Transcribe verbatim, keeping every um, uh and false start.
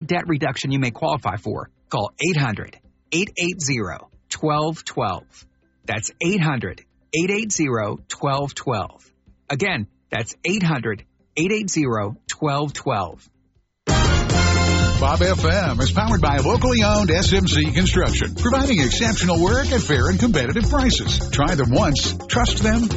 debt reduction you may qualify for. Call eight hundred, eight eight zero, one two one two. That's eight hundred, eight eight zero, one two one two. Again, that's eight hundred, eight eight zero, one two one two. Bob F M is powered by locally owned S M C Construction, providing exceptional work at fair and competitive prices. Try them once, trust them